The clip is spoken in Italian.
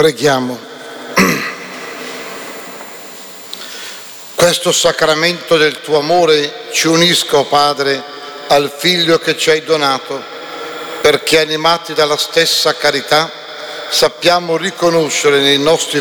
Preghiamo. Questo sacramento del tuo amore ci unisca, o Padre, al Figlio che ci hai donato, perché animati dalla stessa carità sappiamo riconoscere nei nostri